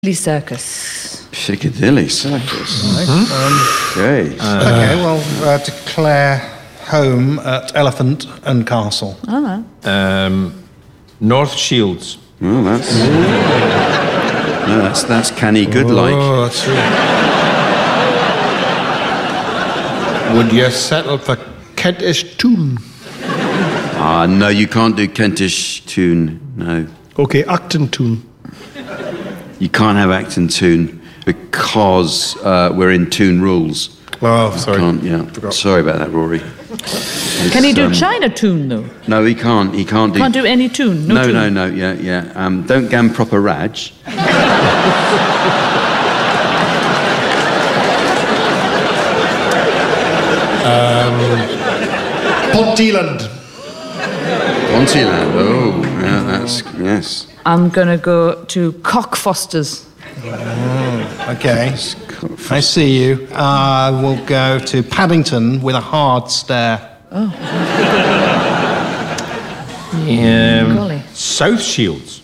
Circus. Piccadilly Circus. Okay. Okay, well, declare home at Elephant and Castle. North Shields. Well, that's canny good like. Oh, that's right. Would you settle for Kentish Toon? No, you can't do Kentish tune. No, Okay, Acton Toon. you can't have Acton tune because we're in tune rules. Oh, sorry. Forgot. Sorry about that, Rory. Can he do China tune, though? No, he can't. He can't do. Can't do any tune? No tune? No. Yeah. Don't gam proper Raj. Pontyland. Pontyland. Oh, yeah, that's yes. I'm going to go to Cockfosters. Okay, I see you. We'll go to Paddington with a hard stare. Golly. South Shields.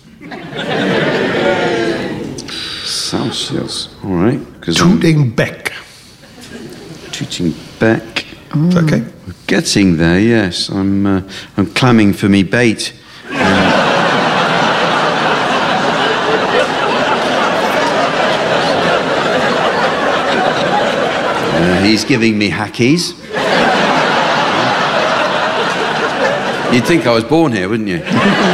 South Shields. All right. Tooting Beck. Tooting Beck. Is that okay? We're getting there. Yes, I'm clamming for me bait. He's giving me hackies. You'd think I was born here, wouldn't you?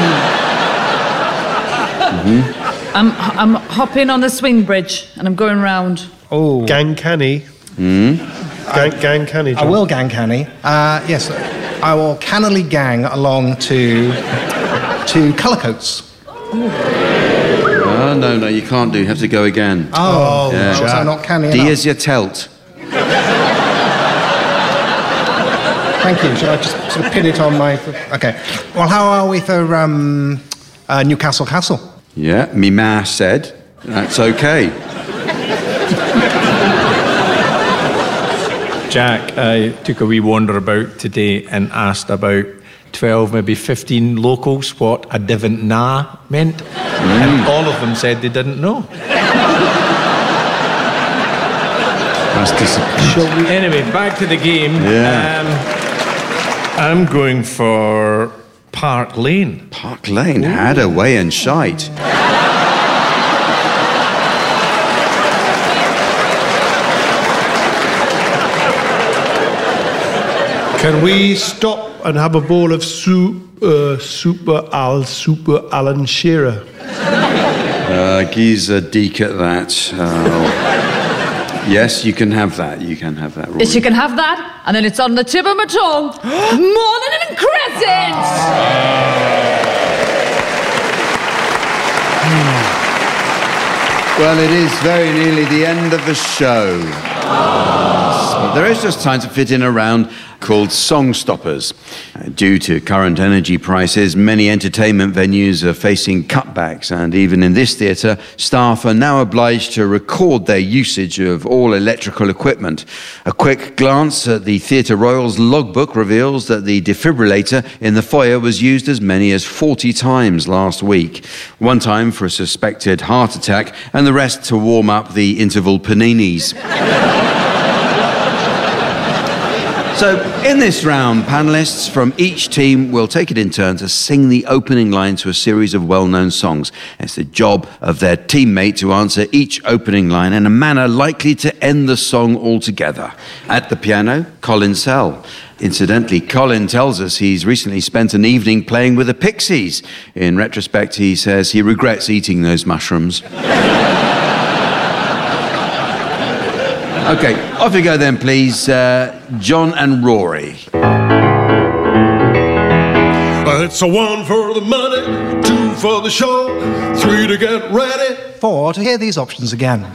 I'm hopping on the swing bridge and I'm going round. Oh, Gang Canny. Gang Canny. I will gang canny. Yes, I will cannily gang along to Colourcoats. Oh, no, you can't do. You have to go again. Oh, Yeah. was I not canny enough? Diaz your telt. Thank you. Should I just sort of pin it on my... Okay. Well, how are we for Newcastle Castle? Yeah, me ma said that's okay. Jack, I took a wee wander about today and asked about 12, maybe 15 locals what a divant na meant. And all of them said they didn't know. That's disappointing. Anyway, back to the game. Yeah. I'm going for Park Lane. Park Lane had a way and shite. Can we stop and have a bowl of Super Alan Shearer? Gives a deek at that. Yes, you can have that. You can have that, Rory. Yes, you can have that, and then it's on the tip of my tongue. Morning and Crescent! Well, it is very nearly the end of the show. But there is just time to fit in a round called Song Stoppers. Due to current energy prices, many entertainment venues are facing cutbacks, and even in this theatre, staff are now obliged to record their usage of all electrical equipment. A quick glance at the Theatre Royal's logbook reveals that the defibrillator in the foyer was used as many as 40 times last week. One time for a suspected heart attack, and the rest to warm up the interval paninis. So, in this round, panellists from each team will take it in turn to sing the opening line to a series of well-known songs. It's the job of their teammate to answer each opening line in a manner likely to end the song altogether. At the piano, Colin Sell. Incidentally, Colin tells us he's recently spent an evening playing with the Pixies. In retrospect, he says he regrets eating those mushrooms. Okay, off you go then, please. John and Rory. It's a 1 for the money, 2 for the show, 3 to get ready. 4 to hear these options again.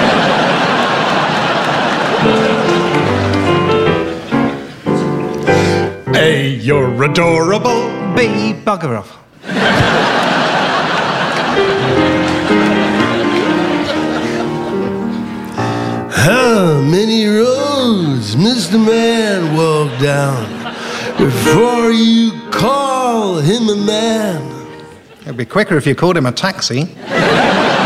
A, you're adorable. B, bugger off. How many roads Mr. Man walked down before you call him a man? It'd be quicker if you called him a taxi.